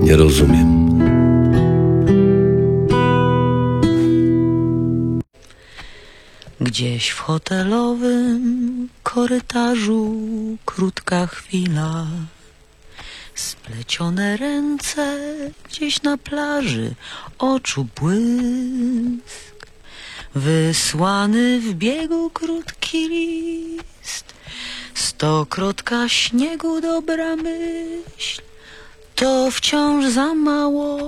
nie rozumiem. Gdzieś w hotelowym korytarzu krótka chwila, splecione ręce gdzieś na plaży, oczu błysk, wysłany w biegu krótki list, stokrotka śniegu dobra myśl, to wciąż za mało.